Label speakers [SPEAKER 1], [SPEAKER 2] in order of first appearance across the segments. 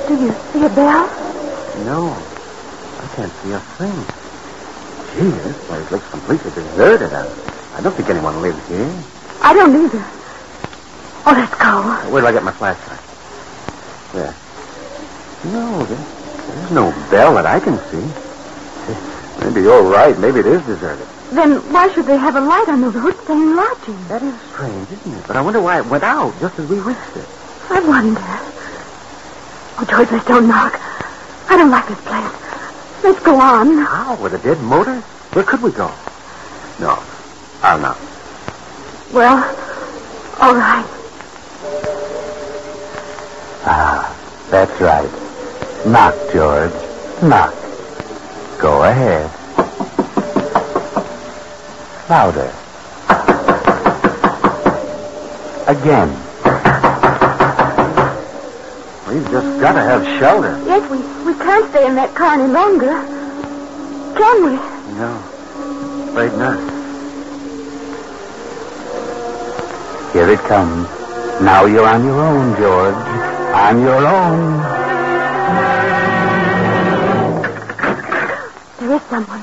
[SPEAKER 1] Do you see a bell?
[SPEAKER 2] No. I can't see a thing. Gee, this place looks completely deserted. I don't think anyone lives here.
[SPEAKER 1] I don't either. Oh, let's go.
[SPEAKER 2] Where do I get my flashlight? There. No, there's no bell that I can see. Maybe you're right. Maybe it is deserted.
[SPEAKER 1] Then why should they have a light on the road saying lodging?
[SPEAKER 2] That is strange, isn't it? But I wonder why it went out just as we reached it.
[SPEAKER 1] I wonder. Oh, George, let's don't knock. I don't like this place. Let's go on.
[SPEAKER 2] How? With a dead motor? Where could we go? No. I'll knock.
[SPEAKER 1] Well, all right.
[SPEAKER 3] Ah, that's right. Knock, George. Knock. Go ahead. Louder. Again.
[SPEAKER 2] We've just got to have shelter.
[SPEAKER 1] Yes, we can't stay in that car any longer. Can we?
[SPEAKER 2] No. Afraid not.
[SPEAKER 3] Here it comes. Now you're on your own, George. On your own.
[SPEAKER 1] There is someone.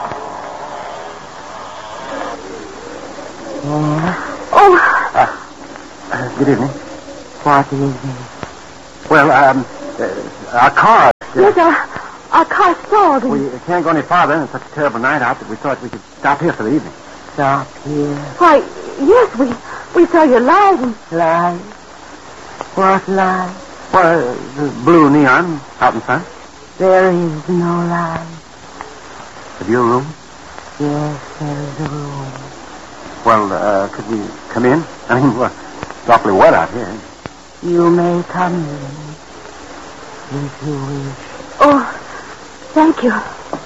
[SPEAKER 1] Oh.
[SPEAKER 2] Good evening.
[SPEAKER 1] What is it?
[SPEAKER 2] Well, our car...
[SPEAKER 1] Yes, our car stalled.
[SPEAKER 2] We can't go any farther, and it's such a terrible night out that we thought we could stop here for the evening.
[SPEAKER 4] Stop here.
[SPEAKER 1] Why, yes, we saw your light and...
[SPEAKER 4] Light? What light?
[SPEAKER 2] Well, the blue neon out in front.
[SPEAKER 4] There is no light.
[SPEAKER 2] Have you a room?
[SPEAKER 4] Yes, there is a room.
[SPEAKER 2] Well, could we come in? I mean, well, it's awfully wet out here.
[SPEAKER 4] You may come in, if you wish.
[SPEAKER 1] Oh, thank you.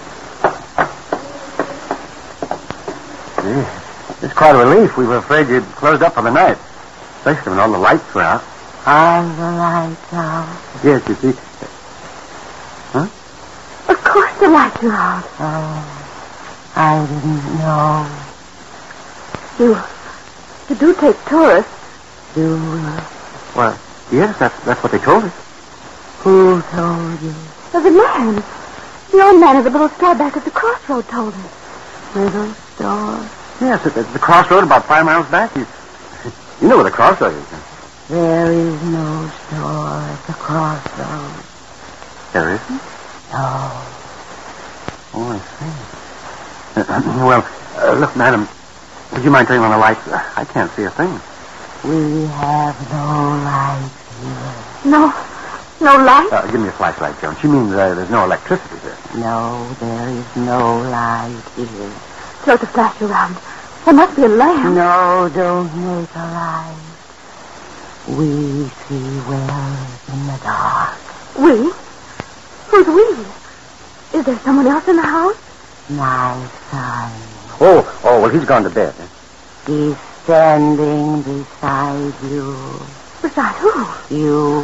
[SPEAKER 2] Gee, it's quite a relief. We were afraid you'd closed up for the night, especially when all the lights were out.
[SPEAKER 4] Are the lights out?
[SPEAKER 2] Yes, you see. Huh?
[SPEAKER 1] Of course the lights are out.
[SPEAKER 4] Oh, I didn't know.
[SPEAKER 1] You do take tourists.
[SPEAKER 4] Do we?
[SPEAKER 2] Well, yes, that's what they told us.
[SPEAKER 4] Who told you?
[SPEAKER 1] There's a man. The old man at the little store back at the crossroad told us.
[SPEAKER 4] Little store?
[SPEAKER 2] Yes, at the crossroad about 5 miles back. You know where the crossroad is.
[SPEAKER 4] There is no store at the crossroad.
[SPEAKER 2] There isn't?
[SPEAKER 4] No.
[SPEAKER 2] Oh, I see. Well, look, madam, would you mind turning on the lights? I can't see a thing.
[SPEAKER 4] We have no light here.
[SPEAKER 1] No light?
[SPEAKER 2] Give me a flashlight, Joan. She means there's no electricity here.
[SPEAKER 4] No, there is no light here.
[SPEAKER 1] Tilt the flash around. There must be a lamp.
[SPEAKER 4] No, don't make a light. We see well in the dark.
[SPEAKER 1] We? Who's we? Is there someone else in the house?
[SPEAKER 4] My son.
[SPEAKER 2] Oh, well, he's gone to bed.
[SPEAKER 4] He's standing beside you.
[SPEAKER 1] Beside who?
[SPEAKER 4] You.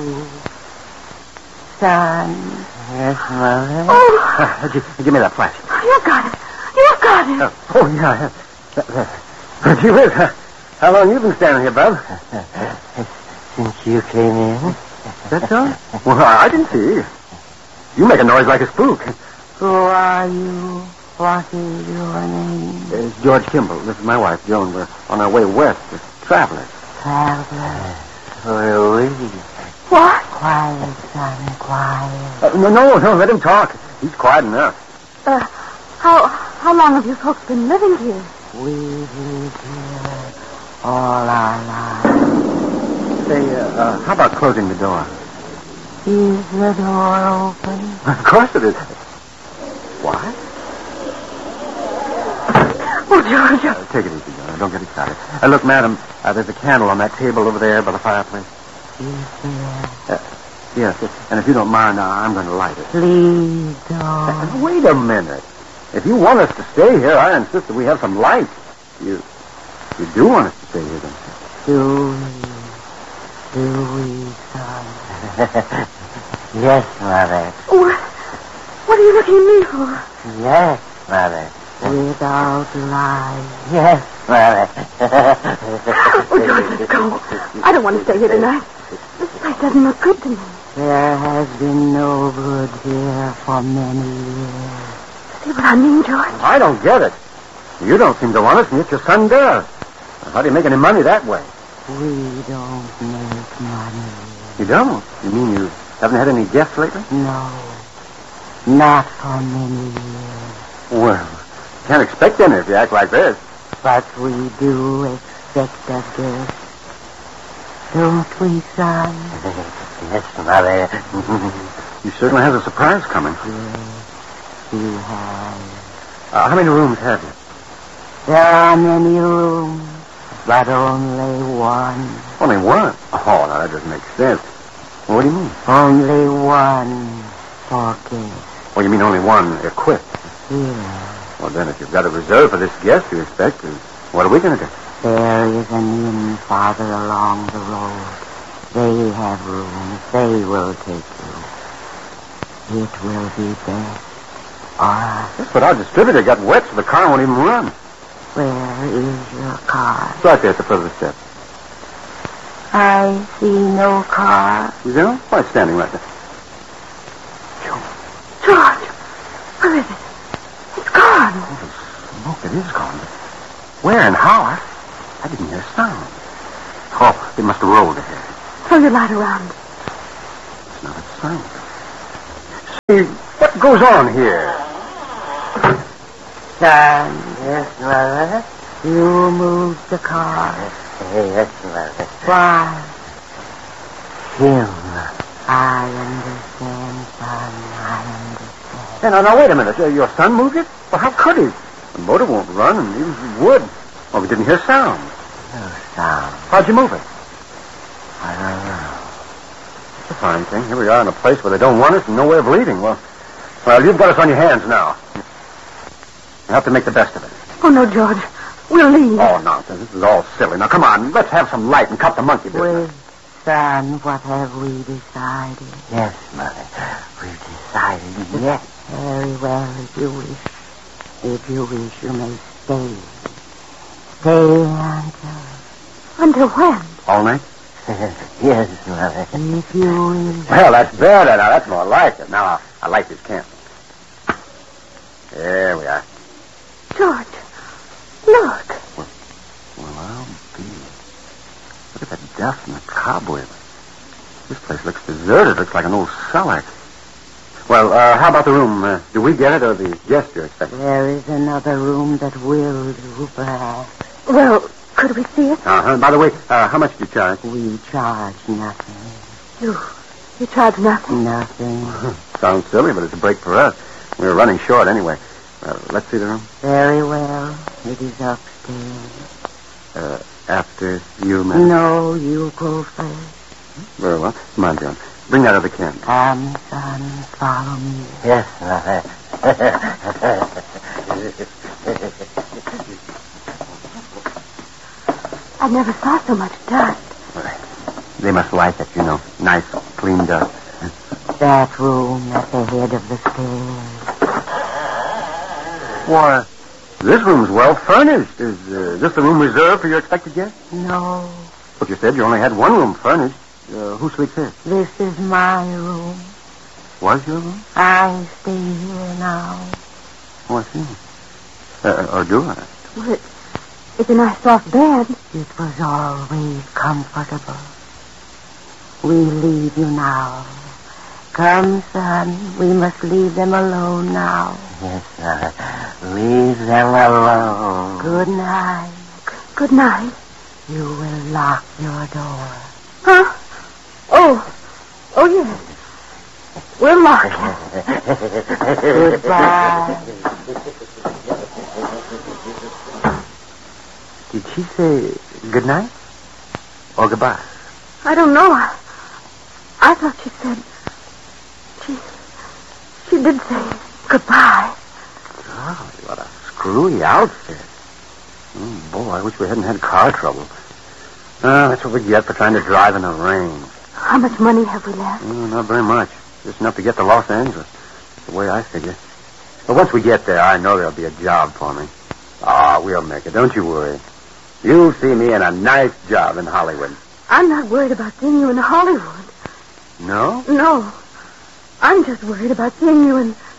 [SPEAKER 4] Son.
[SPEAKER 2] Yes, Mother.
[SPEAKER 1] Oh,
[SPEAKER 2] Give me that flash.
[SPEAKER 1] you got it. You got it.
[SPEAKER 2] Yeah. Gee whiz, how long you been standing here, bub?
[SPEAKER 4] Since you came in.
[SPEAKER 2] That's so? Well, I didn't see you. You make a noise like a spook.
[SPEAKER 4] Who are you? What is your name?
[SPEAKER 2] It's George Kimball. This is my wife, Joan. We're on our way west as travelers.
[SPEAKER 4] Traveler. Where are we?
[SPEAKER 1] What?
[SPEAKER 4] Quiet, son, quiet.
[SPEAKER 2] No, let him talk. He's quiet enough.
[SPEAKER 1] How long have you folks been living here?
[SPEAKER 4] We live here all our lives.
[SPEAKER 2] Say, how about closing the door?
[SPEAKER 4] Is the door open?
[SPEAKER 2] Of course it is. What?
[SPEAKER 1] Oh, George.
[SPEAKER 2] Take it easy, Joan. Don't get excited. Look, madam, there's a candle on that table over there by the fireplace.
[SPEAKER 4] Is there?
[SPEAKER 2] Yes, and if you don't mind, I'm going to light it.
[SPEAKER 4] Please don't.
[SPEAKER 2] Wait a minute. If you want us to stay here, I insist that we have some light. You do want us to stay here, don't you?
[SPEAKER 4] Do we, son? Yes, Mother.
[SPEAKER 1] What are you looking at me for?
[SPEAKER 4] Yes, Mother. Without light. Yes, Mother.
[SPEAKER 1] Oh, George, let's go. I don't want to stay here tonight. This place doesn't look good to me.
[SPEAKER 4] There has been no good here for many years.
[SPEAKER 1] See what I mean, George?
[SPEAKER 2] I don't get it. You don't seem to want us, and yet your son does. How do you make any money that way?
[SPEAKER 4] We don't make money.
[SPEAKER 2] You don't? You mean you haven't had any guests lately?
[SPEAKER 4] No, not for many years.
[SPEAKER 2] Well, you can't expect any if you act like this.
[SPEAKER 4] But we do expect a guest. Don't we, son?
[SPEAKER 3] Yes, Mother.
[SPEAKER 2] You certainly have a surprise coming.
[SPEAKER 4] Yes, he has.
[SPEAKER 2] How many rooms have you?
[SPEAKER 4] There are many rooms, but only one.
[SPEAKER 2] Only one? Oh, now that doesn't make sense. Well, what do you mean?
[SPEAKER 4] Only one for guests.
[SPEAKER 2] Oh, you mean only one equipped?
[SPEAKER 4] Here.
[SPEAKER 2] Well, then, if you've got a reserve for this guest you expect, what are we going to do?
[SPEAKER 4] There is an inn farther along the road. They have rooms. They will take you. It will be best for us.
[SPEAKER 2] Yes, but our distributor got wet, so the car won't even run.
[SPEAKER 4] Where is your car?
[SPEAKER 2] It's right there at the foot of the steps.
[SPEAKER 4] I see no car.
[SPEAKER 2] You know? Why, it's standing right there.
[SPEAKER 1] George, where is it? It's gone.
[SPEAKER 2] Oh, the smoke, it is gone. Where and how? I didn't hear a sound. Oh, it must have rolled ahead.
[SPEAKER 1] Throw your light around.
[SPEAKER 2] It's not a sound. See, what goes on here?
[SPEAKER 4] Son, yes, Mother. You moved the car.
[SPEAKER 3] Yes, Mother.
[SPEAKER 4] Why?
[SPEAKER 3] Him.
[SPEAKER 4] I understand, son. I understand.
[SPEAKER 2] Hey, now, wait a minute. Your son moved it? Well, how could he? The motor won't run, and even if he would. Well, we didn't hear sound.
[SPEAKER 3] No sound.
[SPEAKER 2] How'd you move it?
[SPEAKER 3] I don't know.
[SPEAKER 2] It's a fine thing. Here we are in a place where they don't want us and no way of leaving. Well, you've got us on your hands now. You have to make the best of it.
[SPEAKER 1] Oh, no, George. We'll leave.
[SPEAKER 2] Oh, nonsense. This is all silly. Now, come on. Let's have some light and cut the monkey business.
[SPEAKER 4] Wait, son, what have we decided?
[SPEAKER 3] Yes, Mother. We've decided yes.
[SPEAKER 4] Very well, if you wish. If you wish, you may stay. Stay
[SPEAKER 1] Until when?
[SPEAKER 2] All night?
[SPEAKER 3] Yes, Mother.
[SPEAKER 4] if you wish.
[SPEAKER 2] Well, that's better. Now, that's more like it. Now, I'll light this candle. There we are.
[SPEAKER 1] George, look.
[SPEAKER 2] Well, I'll be. Look at the dust and the cobweb. This place looks deserted. Looks like an old cellar. Well, how about the room? Do we get it or the guest you're expecting?
[SPEAKER 4] There is another room that will do, perhaps.
[SPEAKER 1] Well, could we see it?
[SPEAKER 2] Uh-huh. By the way, how much do you charge?
[SPEAKER 4] We charge nothing.
[SPEAKER 1] You charge nothing?
[SPEAKER 4] Nothing.
[SPEAKER 2] Sounds silly, but it's a break for us. We were running short anyway. Let's see the room.
[SPEAKER 4] Very well. It is upstairs.
[SPEAKER 2] After you, madam?
[SPEAKER 4] No, you go first.
[SPEAKER 2] Very well. Come on, John. Bring that other candle.
[SPEAKER 4] Come, son, follow me.
[SPEAKER 3] Yes, Mother.
[SPEAKER 1] I never saw so much dust.
[SPEAKER 2] They must like it, you know. Nice, clean dust.
[SPEAKER 4] That room at the head of the stairs.
[SPEAKER 2] Why, this room's well furnished. Is this the room reserved for your expected guest?
[SPEAKER 4] No,
[SPEAKER 2] But you said you only had one room furnished. Who sleeps here?
[SPEAKER 4] this is my room.
[SPEAKER 2] Was your room?
[SPEAKER 4] I stay here now.
[SPEAKER 2] Oh, I see. Or do I?
[SPEAKER 1] Well, it's a nice soft bed.
[SPEAKER 4] It was always comfortable. We leave you now. Come, son, we must leave them alone now.
[SPEAKER 3] Yes, Mother. Leave them alone.
[SPEAKER 4] Good night.
[SPEAKER 1] Good night.
[SPEAKER 4] You will lock your door.
[SPEAKER 1] Huh? Oh, yes. We'll lock it.
[SPEAKER 4] Goodbye.
[SPEAKER 2] Did she say good night? Or goodbye?
[SPEAKER 1] I don't know. I thought she said... She did say goodbye.
[SPEAKER 2] Oh, what a screwy outfit. Oh, boy, I wish we hadn't had car trouble. That's what we get for trying to drive in the rain.
[SPEAKER 1] How much money have we left?
[SPEAKER 2] Not very much. Just enough to get to Los Angeles. That's the way I figure. But once we get there, I know there'll be a job for me. We'll make it. Don't you worry. You'll see me in a nice job in Hollywood.
[SPEAKER 1] I'm not worried about seeing you in Hollywood.
[SPEAKER 2] No?
[SPEAKER 1] No. I'm just worried about seeing you in